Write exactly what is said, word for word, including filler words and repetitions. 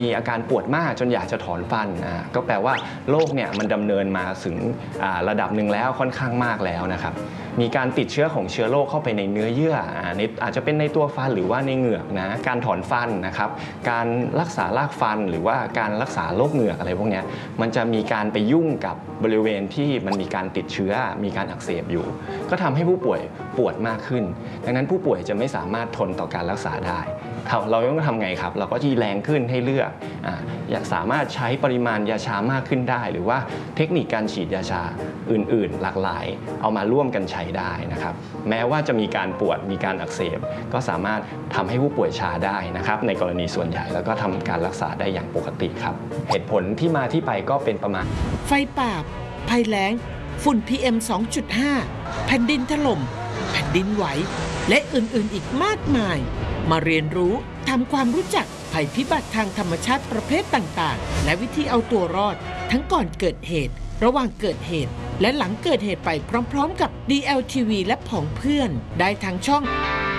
มีอาการปวดมากจนอยากจะถอนฟันอ่าก็แปลว่าโรคเนี่ยมันดำเนินมาถึงระดับหนึ่งแล้วค่อนข้างมากแล้วนะครับมีการติดเชื้อของเชื้อโรคเข้าไปในเนื้อเยื่ออาจจะเป็นในตัวฟันหรือว่าในเหงือกนะการถอนฟันนะครับการรักษารากฟันหรือว่าการรักษาโรคเหงือกอะไรพวกนี้มันจะมีการไปยุ่งกับบริเวณที่มันมีการติดเชื้อมีการอักเสบอยู่ก็ทำให้ผู้ป่วยปวดมากขึ้นดังนั้นผู้ป่วยจะไม่สามารถทนต่อการรักษาได้เราต้องทำไงครับเราก็จีแรงขึ้นให้เลือกอยากสามารถใช้ปริมาณยาชามากขึ้นได้หรือว่าเทคนิคการฉีดยาชาอื่นๆหลากหลายเอามาร่วมกันใช้ได้นะครับแม้ว่าจะมีการปวดมีการอักเสบก็สามารถทำให้ผู้ป่วยชาได้นะครับในกรณีส่วนใหญ่แล้วก็ทำการรักษาได้อย่างปกติครับเหตุผลที่มาที่ไปก็เป็นประมาณไฟป่าภัยแล้งฝุ่น พี เอ็ม สองจุดห้า แผ่นดินถล่มแผ่นดินไหวและอื่นๆอีกมากมายมาเรียนรู้ทำความรู้จักภัยพิบัติทางธรรมชาติประเภทต่างๆและวิธีเอาตัวรอดทั้งก่อนเกิดเหตุระหว่างเกิดเหตุและหลังเกิดเหตุไปพร้อมๆกับ ดี แอล ที วี และผองเพื่อนได้ทางช่อง